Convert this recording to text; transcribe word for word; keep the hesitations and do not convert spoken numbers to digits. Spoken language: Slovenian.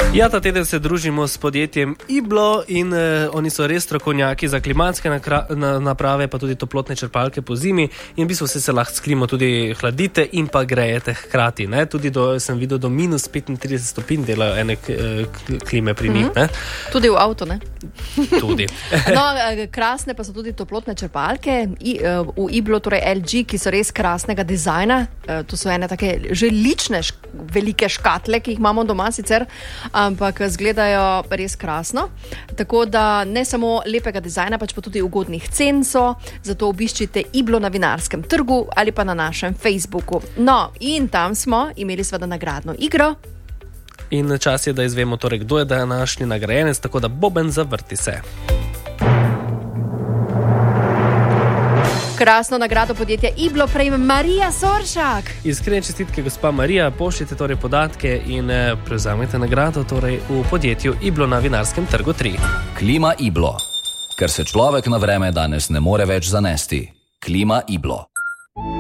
Ja, ta teden se družimo s podjetjem Iblo in eh, oni so res strokovnjaki za klimatske naprave, pa tudi toplotne črpalke po zimi in v bistvu se, se lahko s klimo tudi hladite in pa grejete hkrati. Ne? Tudi do, sem videl, do minus petintrideset stopinj delajo ene klime pri njih. Ne? Tudi v avto, ne? Tudi. No, krasne pa so tudi toplotne črpalke I, v Iblo, torej L G, ki so res krasnega dizajna. To so ene take že lične šk velike škatle, ki jih imamo doma sicer, ampak izgledajo res krasno. Tako da ne samo lepega dizajna, pač pa tudi ugodnih cen so, zato obiščite Iblo na Vinarskem trgu ali pa na našem Facebooku. No, in tam smo imeli seveda nagradno igro. In čas je, da izvemo torej, kdo je današnji nagrajenec, tako da Boben, zavrti se. Krasno nagrado podjetja Iblo prejme Marija Soršak. Iskrene čestitke, gospa Marija, pošljite torej podatke in eh, prevzamete nagrado torej v podjetju Iblo na Vinarskem trgu tri. Klima Iblo. Ker se človek na vreme danes ne more več zanesti. Klima Iblo.